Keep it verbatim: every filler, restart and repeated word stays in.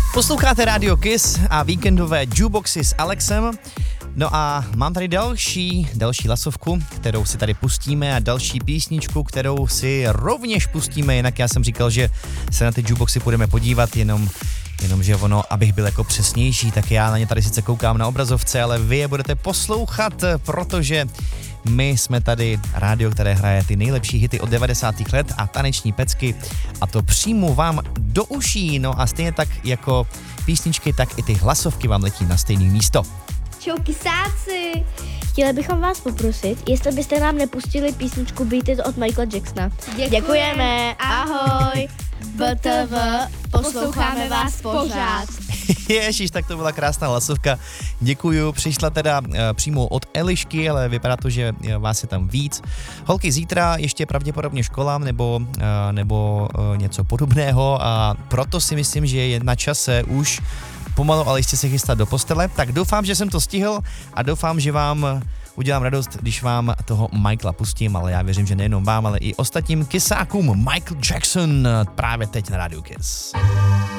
Posloucháte Radio Kiss a víkendové jukeboxy s Alexem. No a mám tady další, další hlasovku, kterou si tady pustíme a další písničku, kterou si rovněž pustíme, jinak já jsem říkal, že se na ty jukeboxy půjdeme podívat, jenom Jenomže ono, abych byl jako přesnější, tak já na ně tady sice koukám na obrazovce, ale vy je budete poslouchat, protože my jsme tady rádio, které hraje ty nejlepší hity od devadesátých let a taneční pecky a to přímo vám do uší. No a stejně tak jako písničky, tak i ty hlasovky vám letí na stejné místo. Čau kysáci! Chtěli bychom vás poprosit, jestli byste nám nepustili písničku Beat It od Michaela Jacksona. Děkujeme. Děkujeme. Ahoj. B T V, posloucháme vás pořád. Ježíš, tak to byla krásná hlasovka. Děkuju, přišla teda uh, přímo od Elišky, ale vypadá to, že uh, vás je tam víc. Holky, zítra ještě pravděpodobně škola nebo, uh, nebo uh, něco podobného a proto si myslím, že je na čase už pomalu, ale jistě se chystat do postele. Tak doufám, že jsem to stihl a doufám, že vám udělám radost, když vám toho Michaela pustím, ale já věřím, že nejenom vám, ale i ostatním kysákům Michael Jackson právě teď na Radio Kiss.